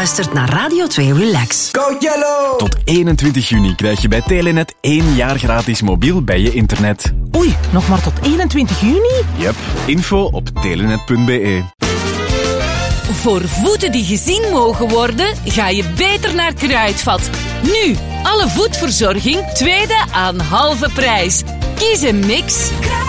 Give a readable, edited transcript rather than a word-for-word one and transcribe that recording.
luistert naar Radio 2 Relax. Go Yellow! Tot 21 juni krijg je bij Telenet 1 jaar gratis mobiel bij je internet. Oei, nog maar tot 21 juni? Yep, info op telenet.be. Voor voeten die gezien mogen worden, ga je beter naar Kruidvat. Nu, alle voetverzorging, tweede aan halve prijs. Kies een mix.